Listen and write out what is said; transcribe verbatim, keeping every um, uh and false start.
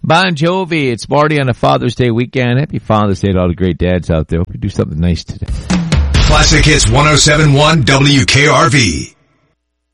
Bon Jovi, it's Marty on a Father's Day weekend. Happy Father's Day to all the great dads out there. Hope you do something nice today. Classic Hits one oh seven point one W K R V.